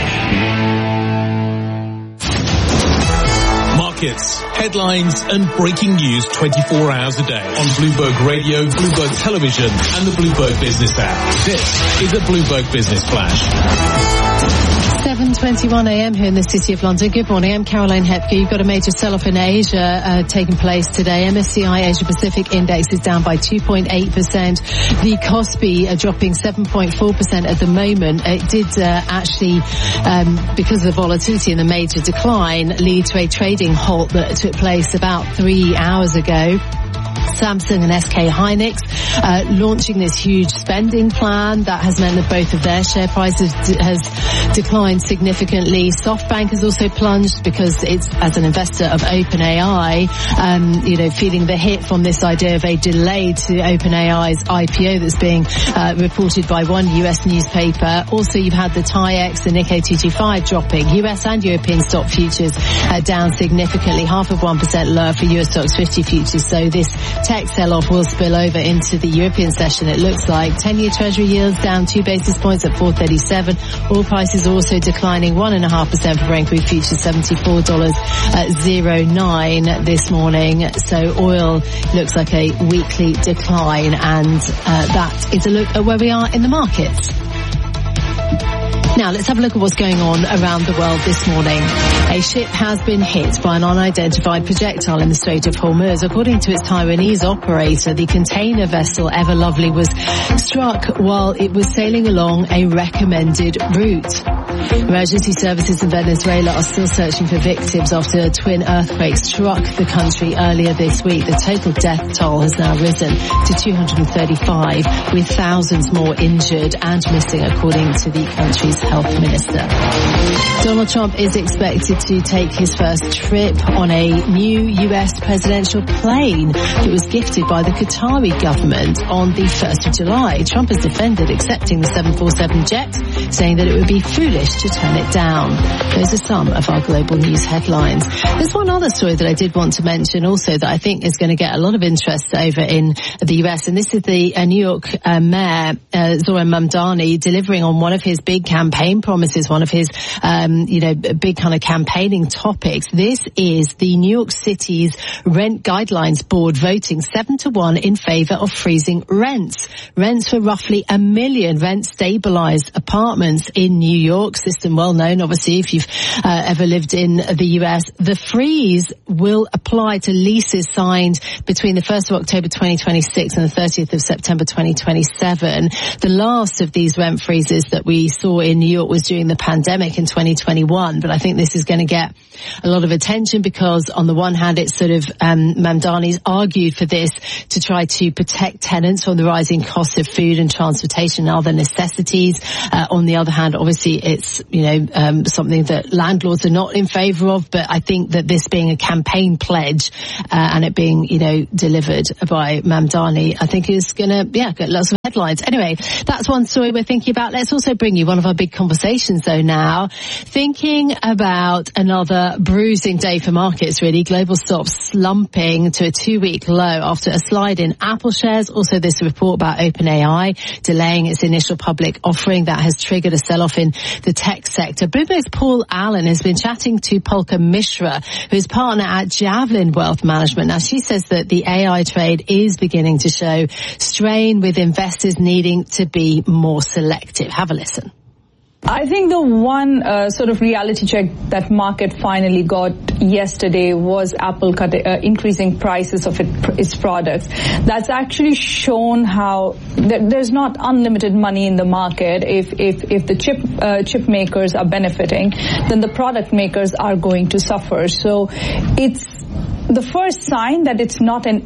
Markets, headlines, and breaking news twenty-four hours a day on Bloomberg Radio, Bloomberg Television, and the Bloomberg Business app. This is a Bloomberg Business Flash. seven twenty-one a.m. here in the City of London. Good morning. I'm Caroline Hepke. You've got a major sell-off in Asia uh, taking place today. M S C I Asia Pacific Index is down by two point eight percent. The Kospi are dropping seven point four percent at the moment. It did uh, actually, um, because of the volatility and the major decline, lead to a trading halt that took place about three hours ago. Samsung and S K Hynix uh, launching this huge spending plan that has meant that both of their share prices d- has declined significantly. SoftBank has also plunged because it's, as an investor of OpenAI, um, you know, feeling the hit from this idea of a delay to OpenAI's I P O that's being uh, reported by one U S newspaper. Also, you've had the T I E X, the Nikkei two twenty-five dropping. U S and European stock futures uh, down significantly, half of one percent lower for U S stocks fifty futures. So this tech sell-off will spill over into the European session, it looks like. ten-year Treasury yields down two basis points at four thirty-seven. Oil prices also declining one point five percent for Brent crude futures, seventy-four dollars oh nine this morning. So oil looks like a weekly decline, and uh, that is a look at where we are in the markets. Now, let's have a look at what's going on around the world this morning. A ship has been hit by an unidentified projectile in the Strait of Hormuz. According to its Taiwanese operator, the container vessel Ever Lovely was struck while it was sailing along a recommended route. Emergency services in Venezuela are still searching for victims after twin earthquakes struck the country earlier this week. The total death toll has now risen to two hundred thirty-five, with thousands more injured and missing, according to the country's health minister. Donald Trump is expected to take his first trip on a new U S presidential plane that was gifted by the Qatari government on the first of July. Trump has defended accepting the seven forty-seven jet, saying that it would be foolish to turn it down. Those are some of our global news headlines. There's one other story that I did want to mention also that I think is going to get a lot of interest over in the U S, and this is the uh, New York uh, Mayor uh, Zohran Mamdani delivering on one of his big campaign promises, one of his um, you know big kind of campaigning topics. This is the New York City's Rent Guidelines Board voting seven to one in favour of freezing rents. Rents for roughly a million rent-stabilised apartments in New York. System well known, obviously, if you've uh, ever lived in the U S. The freeze will apply to leases signed between the first of October twenty twenty-six and the thirtieth of September twenty twenty-seven. The last of these rent freezes that we saw in New York was during the pandemic in twenty twenty-one, but I think this is going to get a lot of attention because on the one hand it's sort of um, Mamdani's argued for this to try to protect tenants from the rising cost of food and transportation and other necessities. Uh, on the other hand, obviously it's you know um, something that landlords are not in favour of, but I think that this being a campaign pledge uh, and it being you know delivered by Mamdani, I think is going to yeah get lots of headlines. Anyway, that's one story we're thinking about. Let's also bring you one of our big conversations though now, thinking about another bruising day for markets really. Global stocks slumping to a two-week low after a slide in Apple shares. Also this report about OpenAI delaying its initial public offering that has triggered a sell-off in the tech sector. Bloomberg's Paul Allen has been chatting to Polka Mishra, who's partner at Javelin Wealth Management. Now she says that the A I trade is beginning to show strain, with investors needing to be more selective. Have a listen. I think the one uh, sort of reality check that market finally got yesterday was Apple cut, uh, increasing prices of it, its products. That's actually shown how th- there's not unlimited money in the market. If if if the chip uh, chip makers are benefiting, then the product makers are going to suffer. So it's the first sign that it's not an,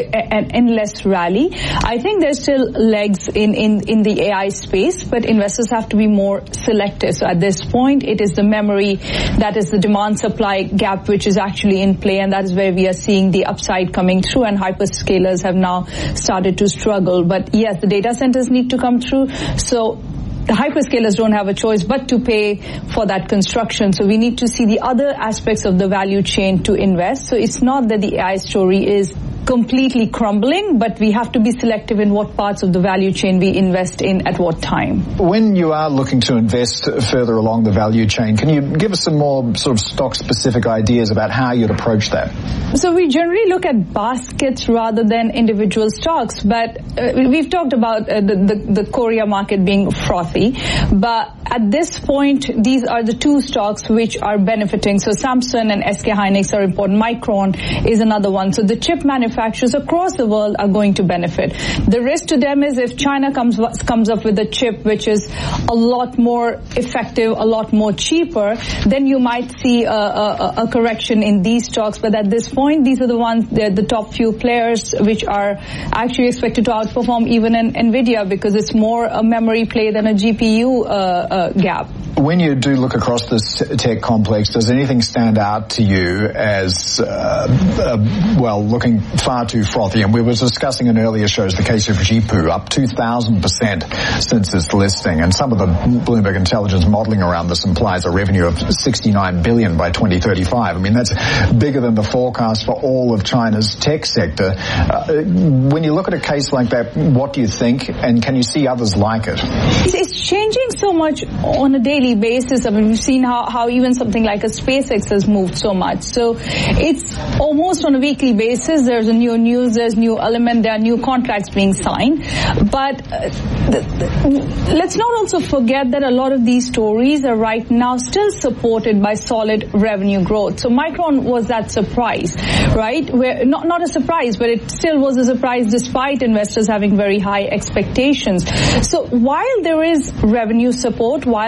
an endless rally. I think there's still legs in, in, in the A I space, but investors have to be more selective. So at this point, it is the memory that is the demand-supply gap which is actually in play, and that is where we are seeing the upside coming through, and hyperscalers have now started to struggle. But yes, the data centers need to come through. So the hyperscalers don't have a choice but to pay for that construction. So we need to see the other aspects of the value chain to invest. So it's not that the A I story is completely crumbling, but we have to be selective in what parts of the value chain we invest in at what time. When you are looking to invest further along the value chain, can you give us some more sort of stock-specific ideas about how you'd approach that? So we generally look at baskets rather than individual stocks, but uh, we've talked about uh, the, the, the Korea market being frothy, but at this point, these are the two stocks which are benefiting. So Samsung and S K Hynix are important. Micron is another one. So the chip manufacturers across the world are going to benefit. The risk to them is if China comes comes up with a chip which is a lot more effective, a lot more cheaper, then you might see a, a, a correction in these stocks. But at this point, these are the ones, the top few players which are actually expected to outperform even in NVIDIA, because it's more a memory play than a G P U uh, uh, gap. When you do look across this tech complex, does anything stand out to you as, uh, uh, well, looking far too frothy? And we were discussing in earlier shows the case of Jipu, up two thousand percent since its listing. And some of the Bloomberg Intelligence modeling around this implies a revenue of sixty-nine billion dollars by twenty thirty-five. I mean, that's bigger than the forecast for all of China's tech sector. Uh, when you look at a case like that, what do you think? And can you see others like it? It's changing so much on a daily basis. I mean, we've seen how, how even something like a SpaceX has moved so much. So it's almost on a weekly basis. There's a new news, there's new element, there are new contracts being signed. But uh, the, the, let's not also forget that a lot of these stories are right now still supported by solid revenue growth. So Micron was that surprise, right? Where not, not a surprise, but it still was a surprise despite investors having very high expectations. So while there is revenue support, while there's revenue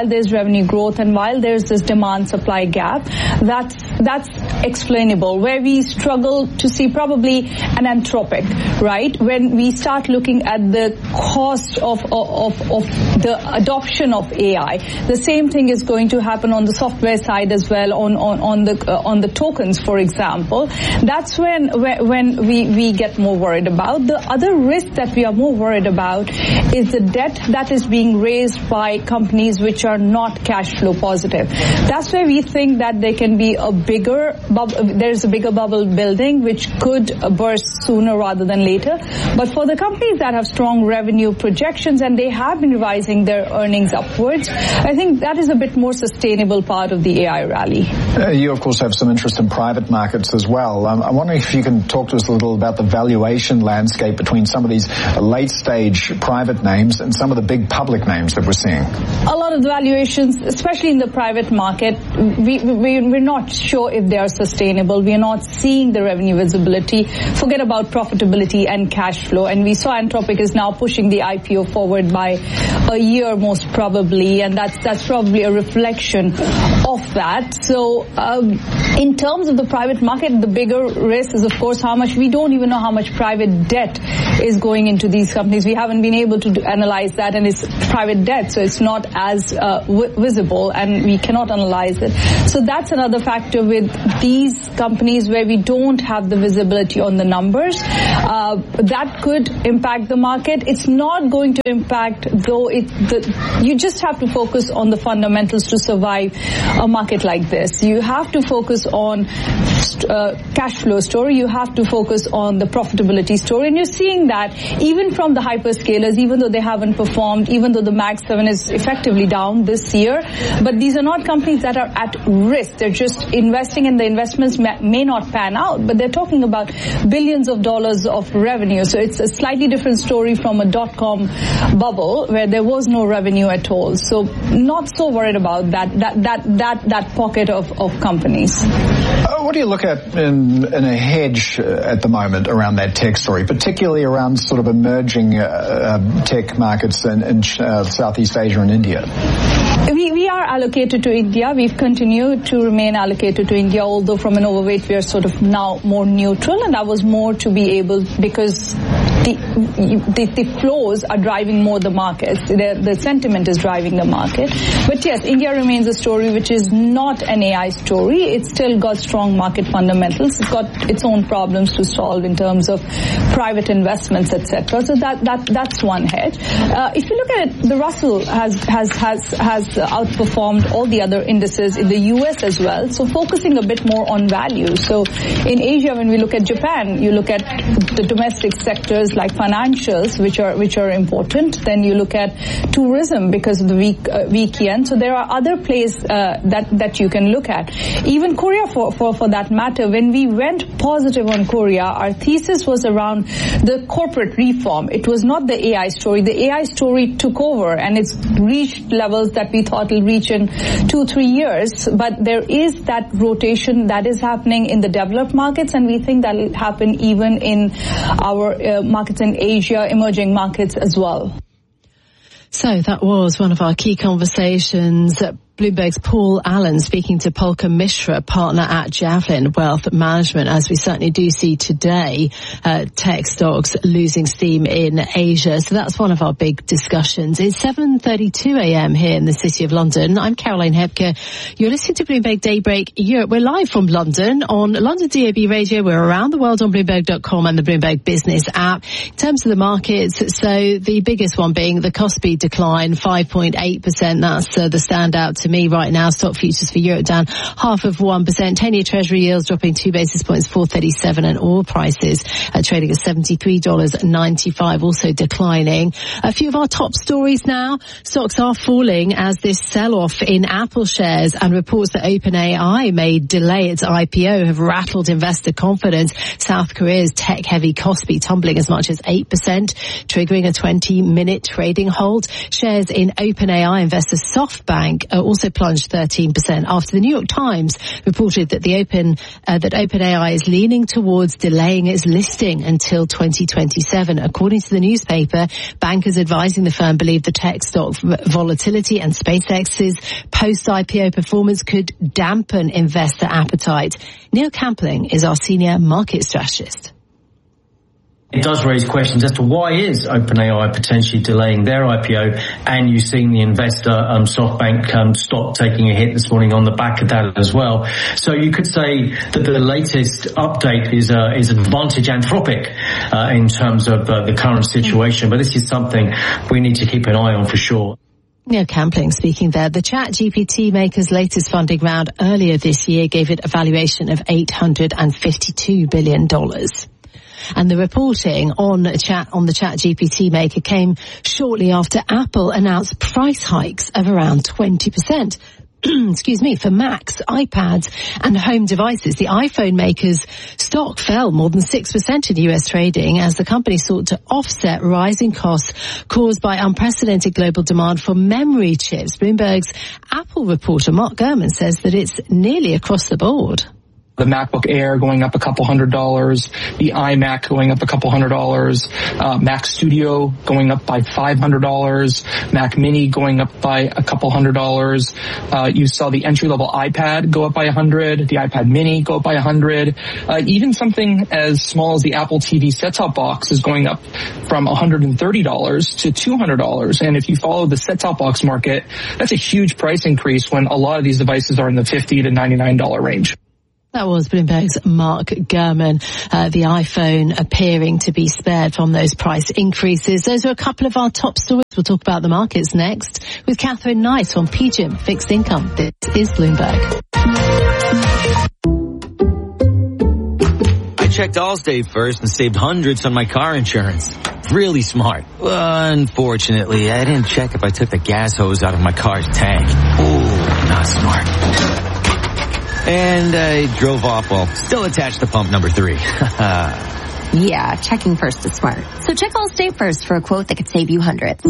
revenue growth, and while there's this demand-supply gap, that's that's explainable. Where we struggle to see probably an Anthropic, right? When we start looking at the cost of of of the adoption of A I, the same thing is going to happen on the software side as well, on on on the uh, on the tokens, for example. That's when when we we get more worried about. The other risk that we are more worried about is the debt that is being raised by companies which are not cash flow positive. That's where we think that there can be a bigger bubble, there's a bigger bubble building which could burst sooner rather than later. But for the companies that have strong revenue projections and they have been revising their earnings upwards, I think that is a bit more sustainable part of the A I rally. Uh, you, of course, have some interest in private markets as well. Um, I'm wondering if you can talk to us a little about the valuation landscape between some of these late-stage private names and some of the big public names that we're seeing. A lot of the valuations, especially in the private market, we, we, we're not sure if they are sustainable. We are not seeing the revenue visibility. Forget about profitability and cash flow. And we saw Anthropic is now pushing the I P O forward by a year most probably, and that's that's probably a reflection of that. So um, in terms of the private market, the bigger risk is, of course, how much, we don't even know how much private debt is going into these companies. We haven't been able to do, analyze that, and it's private debt, so it's not as uh, w- visible, and we cannot analyze it. So that's another factor with these companies where we don't have the visibility on the numbers. Uh, that could impact the market. It's not going to impact, though, it, the, you just have to focus on the fundamentals to survive a market like this. You have to focus on uh, cash flow story. You have to focus on the profitability story. And you're seeing that even from the hyperscalers, even though they haven't performed, even though the Mag seven is effectively down this year. But these are not companies that are at risk. They're just investing, and the investments may, may not pan out. But they're talking about billions of dollars of revenue. So it's a slightly different story from a dot-com bubble where there was no revenue at all. So not so worried about that that that that, that pocket of, of companies. Uh, what do you look at in, in a hedge uh, at the moment around that tech story, particularly around sort of emerging uh, uh, tech markets in, in uh, Southeast Asia and India? We, we are allocated to India. We've continued to remain allocated to India, although from an overweight we are sort of now more neutral, and that was more to be able, because the, the, the flows are driving more the markets. The, the sentiment is driving the market. But yes, India remains a story which is not an A I story. It's still got strong market fundamentals. It's got its own problems to solve in terms of private investments, et cetera. So that, that that's one hedge. Uh, if you look at it, the Russell has has has has outperformed all the other indices in the U S as well. So focusing a bit more on value. So in Asia, when we look at Japan, you look at the domestic sectors like financials, which are which are important. Then you look at tourism because of the weak uh, weak yen. So there are other places uh, that that you can look at. Even Korea, for, for for that matter. When we went positive on Korea, our thesis was around the corporate reform. It was not the A I story. The A I story took over, and it's reached levels that we thought it'll reach in two, three years. But there is that rotation that is happening in the developed markets, and we think that'll happen even in our uh, markets in Asia, emerging markets as well. So that was one of our key conversations. Bloomberg's Paul Allen speaking to Polka Mishra, partner at Javelin Wealth Management, as we certainly do see today, uh, tech stocks losing steam in Asia. So that's one of our big discussions. It's seven thirty-two a.m. here in the City of London. I'm Caroline Hebke. You're listening to Bloomberg Daybreak Europe. We're live from London on London D A B Radio. We're around the world on Bloomberg dot com and the Bloomberg Business app. In terms of the markets, so the biggest one being the Kospi decline, five point eight percent. That's uh, the standout to me right now. Stock futures for Europe down half of one percent. ten-year Treasury yields dropping two basis points, four thirty-seven, and oil prices uh, trading at seventy-three dollars ninety-five, also declining. A few of our top stories now. Stocks are falling as this sell-off in Apple shares and reports that OpenAI may delay its I P O have rattled investor confidence. South Korea's tech-heavy Kospi tumbling as much as eight percent, triggering a twenty-minute trading hold. Shares in OpenAI investor SoftBank are also plunged thirteen percent after the New York Times reported that the Open uh, that OpenAI is leaning towards delaying its listing until twenty twenty-seven. According to the newspaper, bankers advising the firm believe the tech stock volatility and SpaceX's post-I P O performance could dampen investor appetite. Neil Campling is our senior market strategist. It does raise questions as to why is OpenAI potentially delaying their I P O, and you've seen the investor um, SoftBank um, stock taking a hit this morning on the back of that as well. So you could say that the latest update is uh, is Advantage Anthropic uh, in terms of uh, the current situation, but this is something we need to keep an eye on for sure. Neil Campling speaking there. The ChatGPT maker's latest funding round earlier this year gave it a valuation of eight hundred fifty-two billion dollars. And the reporting on chat on the ChatGPT maker came shortly after Apple announced price hikes of around twenty percent. Excuse me, for Macs, iPads and home devices. The iPhone maker's stock fell more than six percent in U S trading as the company sought to offset rising costs caused by unprecedented global demand for memory chips. Bloomberg's Apple reporter Mark Gurman says that it's nearly across the board. The MacBook Air going up a couple hundred dollars, the iMac going up a couple hundred dollars, uh, Mac Studio going up by five hundred dollars, Mac Mini going up by a couple hundred dollars. Uh, you saw the entry-level iPad go up by a hundred, the iPad Mini go up by a hundred. Uh, even something as small as the Apple T V set-top box is going up from one hundred thirty dollars to two hundred dollars. And if you follow the set-top box market, that's a huge price increase when a lot of these devices are in the fifty to ninety-nine dollars range. That was Bloomberg's Mark Gurman. Uh, the iPhone appearing to be spared from those price increases. Those are a couple of our top stories. We'll talk about the markets next with Catherine Knight on P G I M Fixed Income. This is Bloomberg. I checked Allstate first and saved hundreds on my car insurance. Really smart. Unfortunately, I didn't check if I took the gas hose out of my car's tank. Ooh, not smart. And I drove off while still attached to pump number three. Yeah, checking first is smart. So check Allstate first for a quote that could save you hundreds.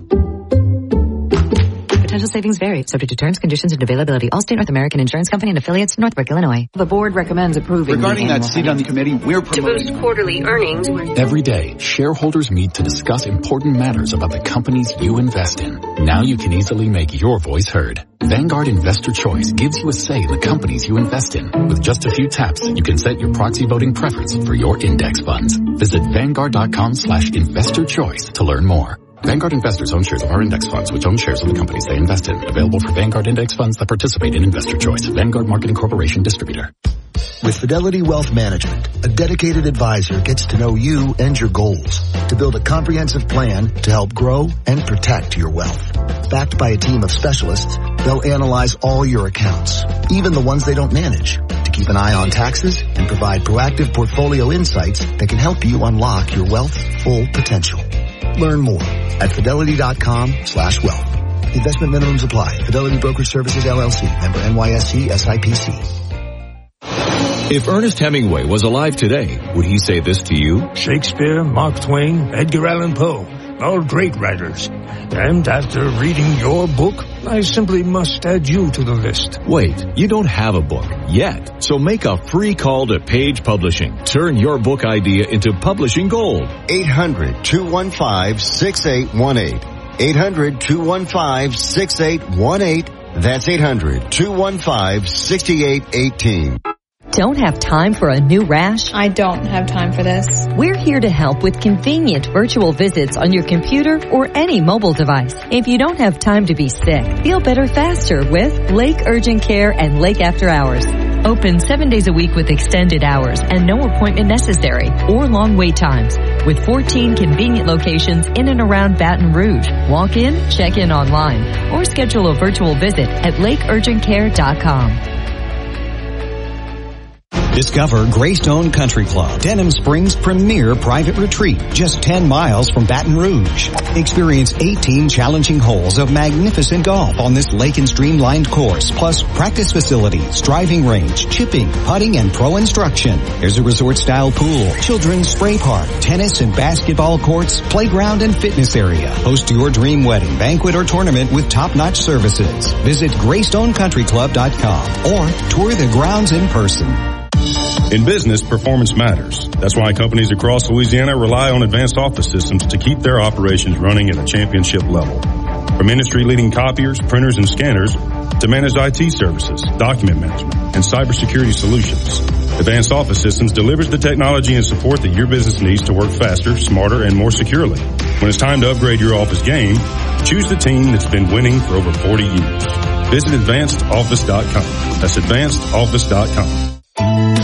Potential savings vary, subject to terms, conditions, and availability. Allstate North American Insurance Company and affiliates, Northbrook, Illinois. The board recommends approving. Regarding that seat on the committee, we're promoting to boost quarterly earnings. Every day, shareholders meet to discuss important matters about the companies you invest in. Now you can easily make your voice heard. Vanguard Investor Choice gives you a say in the companies you invest in. With just a few taps, you can set your proxy voting preference for your index funds. Visit Vanguard.com slash investor choice to learn more. Vanguard investors own shares of our index funds, which own shares of the companies they invest in. Available for Vanguard index funds that participate in Investor Choice. Vanguard Marketing Corporation Distributor. With Fidelity Wealth Management, a dedicated advisor gets to know you and your goals to build a comprehensive plan to help grow and protect your wealth. Backed by a team of specialists, they'll analyze all your accounts, even the ones they don't manage, to keep an eye on taxes and provide proactive portfolio insights that can help you unlock your wealth's full potential. Learn more at fidelity.com slash wealth. Investment minimums apply. Fidelity Brokerage Services, L L C. Member N Y S E, S I P C. If Ernest Hemingway was alive today, would he say this to you? Shakespeare, Mark Twain, Edgar Allan Poe, all great writers. And after reading your book, I simply must add you to the list. Wait, you don't have a book yet. So make a free call to Page Publishing. Turn your book idea into publishing gold. eight hundred, two one five, six eight one eight. eight hundred, two one five, six eight one eight. That's eight hundred, two one five, six eight one eight. Don't have time for a new rash? I don't have time for this. We're here to help with convenient virtual visits on your computer or any mobile device. If you don't have time to be sick, feel better faster with Lake Urgent Care and Lake After Hours. Open seven days a week with extended hours and no appointment necessary or long wait times. With fourteen convenient locations in and around Baton Rouge. Walk in, check in online, or schedule a virtual visit at lake urgent care dot com. Discover Greystone Country Club, Denham Springs' premier private retreat, just ten miles from Baton Rouge. Experience eighteen challenging holes of magnificent golf on this lake and streamlined course, plus practice facilities, driving range, chipping, putting, and pro instruction. There's a resort-style pool, children's spray park, tennis and basketball courts, playground and fitness area. Host your dream wedding, banquet, or tournament with top-notch services. Visit greystone country club dot com or tour the grounds in person. In business, performance matters. That's why companies across Louisiana rely on Advanced Office Systems to keep their operations running at a championship level. From industry-leading copiers, printers, and scanners to managed I T services, document management, and cybersecurity solutions, Advanced Office Systems delivers the technology and support that your business needs to work faster, smarter, and more securely. When it's time to upgrade your office game, choose the team that's been winning for over forty years. Visit advanced office dot com. That's advanced office dot com.